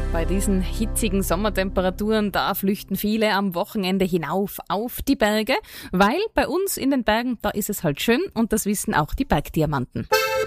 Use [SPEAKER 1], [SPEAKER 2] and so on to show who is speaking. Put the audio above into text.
[SPEAKER 1] Bei diesen hitzigen Sommertemperaturen, da flüchten viele am Wochenende hinauf auf die Berge, weil bei uns in den Bergen, da ist es halt schön und das wissen auch die Bergdiamanten.